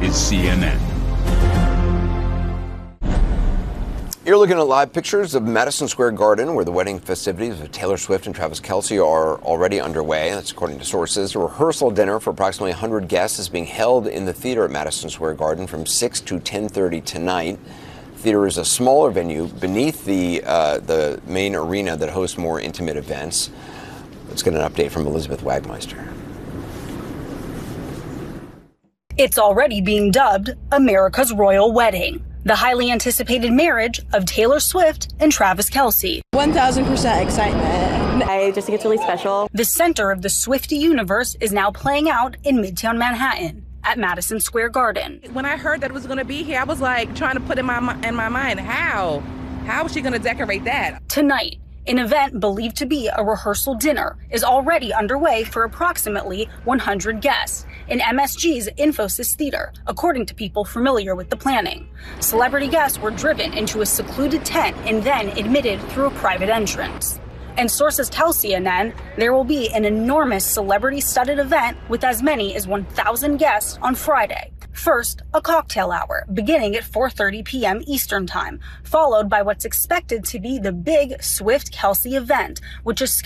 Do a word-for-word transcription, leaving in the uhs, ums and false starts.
is C N N. You're looking at live pictures of Madison Square Garden, where the wedding festivities of Taylor Swift and Travis Kelce are already underway. That's according to sources. A rehearsal dinner for approximately one hundred guests is being held in the theater at Madison Square Garden from six to ten thirty tonight. The theater is a smaller venue beneath the uh, the main arena that hosts more intimate events. Let's get an update from Elizabeth Wagmeister. It's already being dubbed America's Royal Wedding, the highly anticipated marriage of Taylor Swift and Travis Kelce. one thousand percent excitement. I just think it's really special. The center of the Swiftie universe is now playing out in Midtown Manhattan at Madison Square Garden. When I heard that it was going to be here, I was like trying to put in my in my mind, how? How is she going to decorate that? Tonight, an event believed to be a rehearsal dinner is already underway for approximately one hundred guests in M S G's Infosys Theater, according to people familiar with the planning. Celebrity guests were driven into a secluded tent and then admitted through a private entrance. And sources tell C N N there will be an enormous celebrity-studded event with as many as one thousand guests on Friday. First, a cocktail hour beginning at four thirty p m Eastern Time, followed by what's expected to be the big Swift-Kelce event, which is